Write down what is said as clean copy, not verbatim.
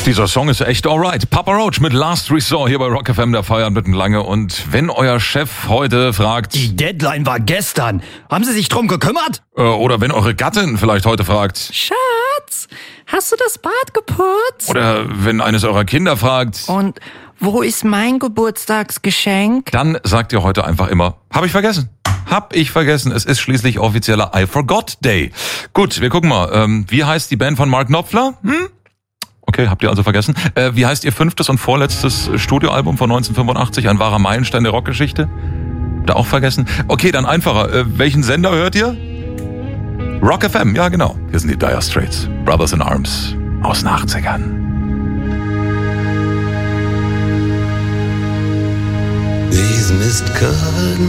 Dieser Song ist echt alright. Papa Roach mit Last Resort hier bei Rock FM, der Feiern mitten lange. Und wenn euer Chef heute fragt... Die Deadline war gestern. Haben Sie sich drum gekümmert? Oder wenn eure Gattin vielleicht heute fragt... Schatz, hast du das Bad geputzt? Oder wenn eines eurer Kinder fragt... Und wo ist mein Geburtstagsgeschenk? Dann sagt ihr heute einfach immer, hab ich vergessen. Hab ich vergessen. Es ist schließlich offizieller I Forgot Day. Gut, wir gucken mal. Wie heißt die Band von Mark Knopfler? Okay, habt ihr also vergessen. Wie heißt ihr 5. und vorletztes Studioalbum von 1985? Ein wahrer Meilenstein der Rockgeschichte? Habt ihr auch vergessen? Okay, dann einfacher. Welchen Sender hört ihr? Rock FM, ja genau. Hier sind die Dire Straits. Brothers in Arms aus den 80ern. These mist-covered